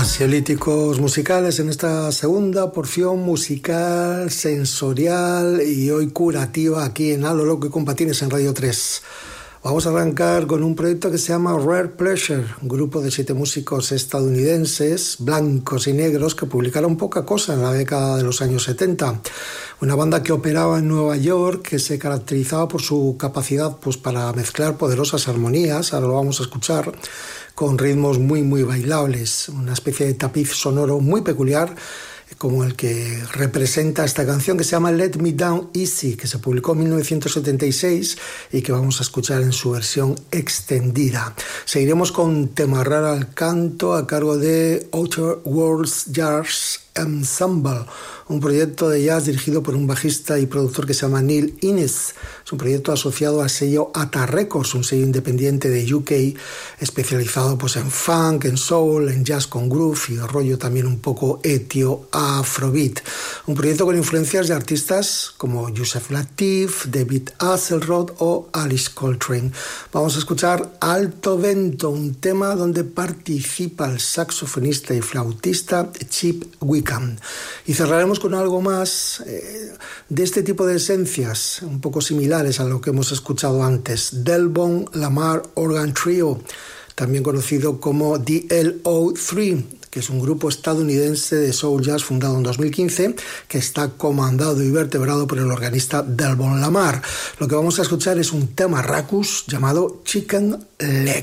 Ansiolíticos musicales en esta segunda porción musical, sensorial y hoy curativa aquí en A lo Loco y con Patines en Radio 3. Vamos a arrancar con un proyecto que se llama Rare Pleasure, un grupo de 7 músicos estadounidenses, blancos y negros, que publicaron poca cosa en la década de los años 70. Una banda que operaba en Nueva York, que se caracterizaba por su capacidad para mezclar poderosas armonías, ahora lo vamos a escuchar, con ritmos muy bailables, una especie de tapiz sonoro muy peculiar, como el que representa esta canción que se llama Let Me Down Easy, que se publicó en 1976 y que vamos a escuchar en su versión extendida. Seguiremos con Temarrar al canto a cargo de Outer Worlds Jazz Ensemble, un proyecto de jazz dirigido por un bajista y productor que se llama Neil Innes. Es un proyecto asociado al sello Ata Records, un sello independiente de UK especializado en funk, en soul, en jazz con groove y rollo también un poco etio afrobeat. Un proyecto con influencias de artistas como Yusef Lateef, David Hasselhoff o Alice Coltrane. Vamos a escuchar Alto Vento, un tema donde participa el saxofonista y flautista Chip Wickham. Y cerraremos con algo más de este tipo de esencias, un poco similares a lo que hemos escuchado antes. Delbon Lamar Organ Trio, también conocido como DLO3, que es un grupo estadounidense de soul jazz fundado en 2015, que está comandado y vertebrado por el organista Delbon Lamar. Lo que vamos a escuchar es un tema racus llamado Chicken Leg.